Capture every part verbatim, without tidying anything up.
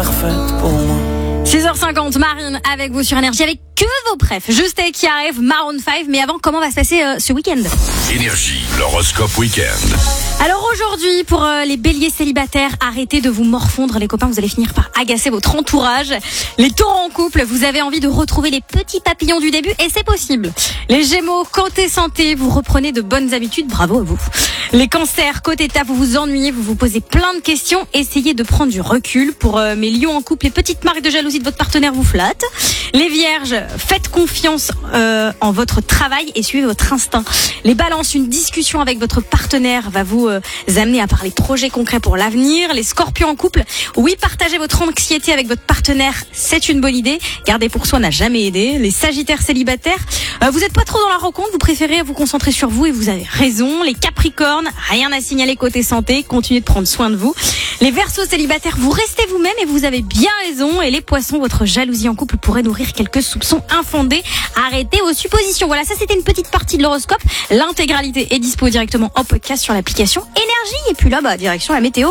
parfaite pour moi. six heures cinquante, Marine avec vous sur Énergie avec que vos préfs. Juste et qui arrive, Maroon cinq. Mais avant, comment va se passer euh, ce week-end? Énergie, l'horoscope week-end. Alors aujourd'hui, pour euh, les béliers célibataires, arrêtez de vous morfondre les copains, vous allez finir par agacer votre entourage. Les taureaux en couple, vous avez envie de retrouver les petits papillons du début et c'est possible. Les gémeaux, côté santé, vous reprenez de bonnes habitudes, bravo à vous. Les cancers, côté étape, vous vous ennuyez, vous vous posez plein de questions, essayez de prendre du recul. Pour euh, mes lions en couple, les petites marques de jalousie de votre partenaire vous flattent. Les vierges, faites confiance euh, en votre travail et suivez votre instinct. Les balances, une discussion avec votre partenaire va vous euh, amener à parler projets concrets pour l'avenir. Les scorpions en couple, oui, partagez votre anxiété avec votre partenaire, c'est une bonne idée. Garder pour soi n'a jamais aidé. Les sagittaires célibataires, euh, vous n'êtes pas trop dans la rencontre, vous préférez vous concentrer sur vous et vous avez raison. Les capricornes, rien à signaler côté santé, continuez de prendre soin de vous. Les verseaux célibataires, vous restez vous-même et vous avez bien raison. Et les poissons, votre jalousie en couple pourrait nourrir quelques soupçons infondés. Arrêtez vos suppositions. Voilà, ça c'était une petite partie de l'horoscope. L'intégralité est dispo directement en podcast sur l'application Énergie. Et puis là, bah, direction la météo.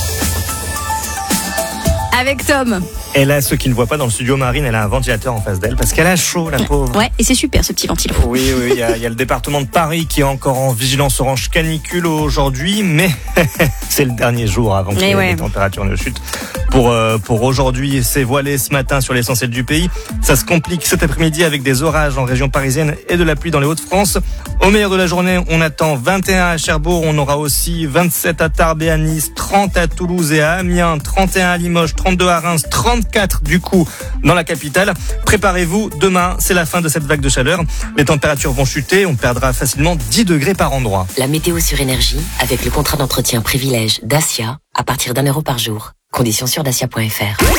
Avec Tom. Et là, ceux qui ne voient pas dans le studio, Marine, elle a un ventilateur en face d'elle parce qu'elle a chaud, la pauvre. Ouais, et c'est super ce petit ventilo. Oui, oui, il y, a, il y a le département de Paris qui est encore en vigilance orange canicule aujourd'hui, mais c'est le dernier jour avant que les, ouais. les températures ne chutent. Pour, euh, pour aujourd'hui, c'est voilé ce matin sur l'essentiel du pays. Ça se complique cet après-midi avec des orages en région parisienne et de la pluie dans les Hauts-de-France. Au meilleur de la journée, on attend vingt et un à Cherbourg, on aura aussi vingt-sept à Tarbes et à Nice, trente à Toulouse et à Amiens, trente et un à Limoges, trente-deux à Reims, trente-quatre du coup dans la capitale. Préparez-vous, demain, c'est la fin de cette vague de chaleur. Les températures vont chuter, on perdra facilement dix degrés par endroit. La météo sur Énergie avec le contrat d'entretien privilège Dacia à partir d'un euro par jour. Conditions sur dacia point f r.